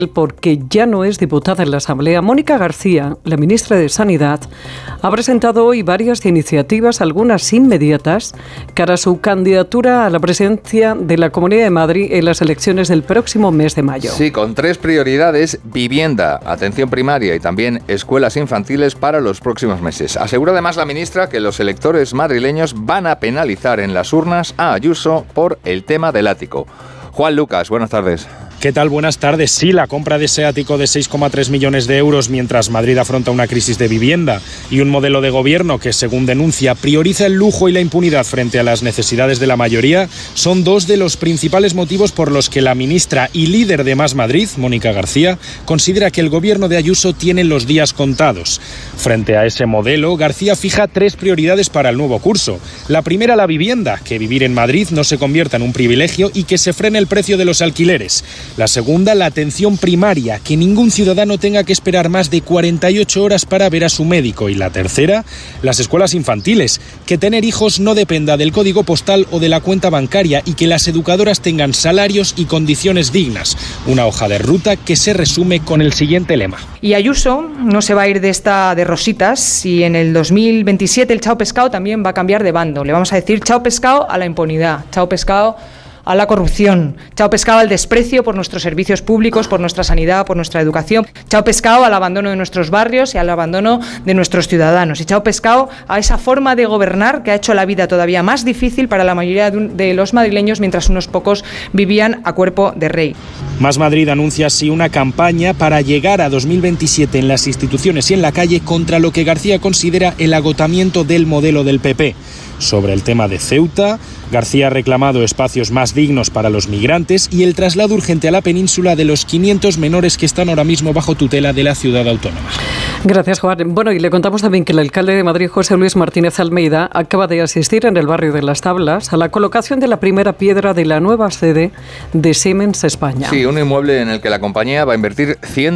porque ya no es diputada en la Asamblea. Mónica García, la ministra de Sanidad, ha presentado hoy varias iniciativas, algunas inmediatas, cara a su candidatura a la presidencia de la Comunidad de Madrid en las elecciones del próximo mes de mayo. Sí, con 3 prioridades: vivienda, atención primaria y también escuelas infantiles para los próximos meses. Asegura además la ministra que los electores madrileños van a penalizar en las urnas a Ayuso por el tema del ático. Juan Lucas, buenas tardes. ¿Qué tal? Buenas tardes. Sí, la compra de ese ático de 6,3 millones de euros mientras Madrid afronta una crisis de vivienda y un modelo de gobierno que, según denuncia, prioriza el lujo y la impunidad frente a las necesidades de la mayoría, son dos de los principales motivos por los que la ministra y líder de Más Madrid, Mónica García, considera que el gobierno de Ayuso tiene los días contados. Frente a ese modelo, García fija 3 prioridades para el nuevo curso. La primera, la vivienda, que vivir en Madrid no se convierta en un privilegio y que se frene el precio de los alquileres. La segunda, la atención primaria, que ningún ciudadano tenga que esperar más de 48 horas para ver a su médico. Y la tercera, las escuelas infantiles, que tener hijos no dependa del código postal o de la cuenta bancaria y que las educadoras tengan salarios y condiciones dignas. Una hoja de ruta que se resume con el siguiente lema. Y Ayuso no se va a ir de esta de rositas y en el 2027 el chao pescado también va a cambiar de bando. Le vamos a decir chao pescado a la impunidad, chao pescado a la corrupción, chao pescado al desprecio por nuestros servicios públicos, por nuestra sanidad, por nuestra educación, chao pescado al abandono de nuestros barrios y al abandono de nuestros ciudadanos, y chao pescado a esa forma de gobernar que ha hecho la vida todavía más difícil para la mayoría de los madrileños mientras unos pocos vivían a cuerpo de rey. Más Madrid anuncia así una campaña para llegar a 2027 en las instituciones y en la calle contra lo que García considera el agotamiento del modelo del PP. Sobre el tema de Ceuta, García ha reclamado espacios más dignos para los migrantes y el traslado urgente a la península de los 500 menores que están ahora mismo bajo tutela de la ciudad autónoma. Gracias, Juan. Bueno, y le contamos también que el alcalde de Madrid, José Luis Martínez Almeida, acaba de asistir en el barrio de Las Tablas a la colocación de la primera piedra de la nueva sede de Siemens España. Sí, un inmueble en el que la compañía va a invertir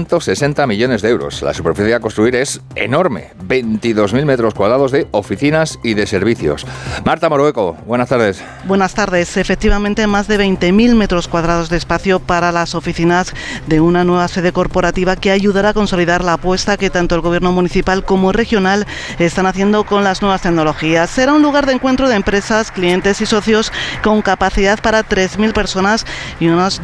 160 millones de euros. La superficie a construir es enorme, 22.000 metros cuadrados de oficinas y de servicios. Marta Morueco, buenas tardes. Buenas tardes. Efectivamente, más de 20.000 metros cuadrados de espacio para las oficinas de una nueva sede corporativa que ayudará a consolidar la apuesta que tanto el gobierno municipal como regional están haciendo con las nuevas tecnologías. Será un lugar de encuentro de empresas, clientes y socios con capacidad para 3.000 personas y unos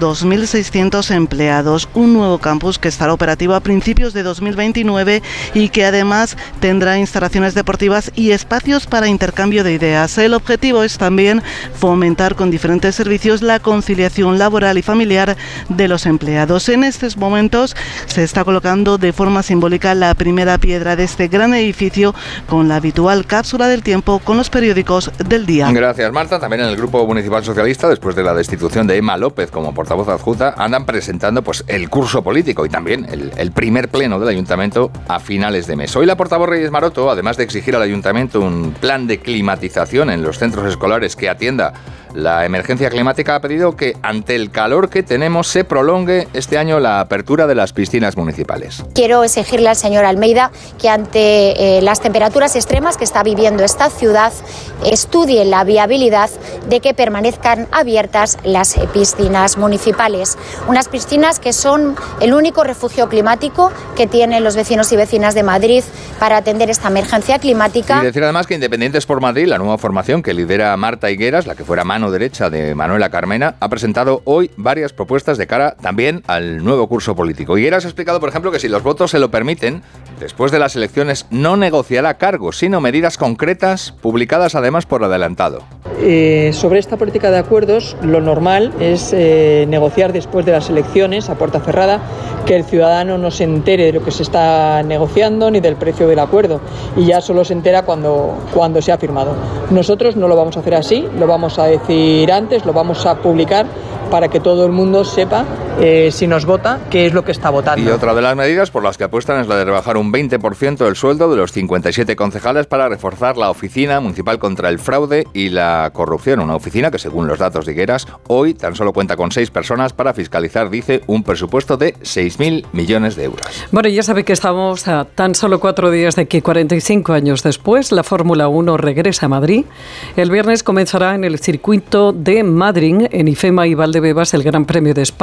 2.600 empleados. Un nuevo campus que estará operativo a principios de 2029 y que además tendrá instalaciones deportivas y espacios para intercambio de ideas. El objetivo es también fomentar con diferentes servicios la conciliación laboral y familiar de los empleados. En estos momentos se está colocando de forma simbólica la primera piedra de este gran edificio con la habitual cápsula del tiempo con los periódicos del día. Gracias, Marta. También en el Grupo Municipal Socialista, después de la destitución de Emma López como portavoz adjunta, andan presentando el curso político y también el primer pleno del Ayuntamiento a finales de mes. Hoy la portavoz Reyes Maroto, además de exigir al Ayuntamiento un plan de climatización en los centros escolares que atienda la emergencia climática, ha pedido que ante el calor que tenemos se prolongue este año la apertura de las piscinas municipales. Quiero exigirle al señor Almeida que ante las temperaturas extremas que está viviendo esta ciudad estudie la viabilidad de que permanezcan abiertas las piscinas municipales. Unas piscinas que son el único refugio climático que tienen los vecinos y vecinas de Madrid para atender esta emergencia climática. Y decir además que Independientes por Madrid, la nueva formación que lidera Marta Higueras, la que fuera mano derecha de Manuela Carmena, ha presentado hoy varias propuestas de cara también al nuevo curso político. Higueras ha explicado, por ejemplo, que si los votos se lo permiten, después de las elecciones no negociará cargos, sino medidas concretas publicadas además por adelantado. Sobre esta política de acuerdos, lo normal es negociar después de las elecciones a puerta cerrada, que el ciudadano no se entere de lo que se está negociando ni del precio del acuerdo y ya solo se entera cuando se ha firmado. Nosotros no lo vamos a hacer así, lo vamos a decir antes, lo vamos a publicar para que todo el mundo sepa si nos vota qué es lo que está votando. Y otra de las medidas por las que apuestan es la de rebajar un 20% el sueldo de los 57 concejales para reforzar la oficina municipal contra el fraude y la corrupción. Una oficina que, según los datos de Higueras, hoy tan solo cuenta con 6 personas para fiscalizar, dice, un presupuesto de 6.000 millones de euros. Bueno, ya sabe que estamos a tan solo 4 días de que 45 años después la Fórmula 1 regresa a Madrid. El viernes comenzará en el circuito de Madrid, en IFEMA y Valdebebas, el Gran Premio de España de Fórmula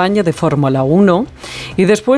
Fórmula 1 y después